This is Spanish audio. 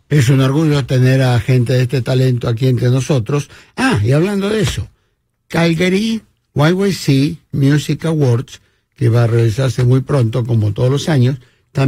Es un orgullo tener a gente de este talento aquí entre nosotros. Y hablando de eso, Calgary YYC Music Awards, que va a realizarse muy pronto, como todos los años,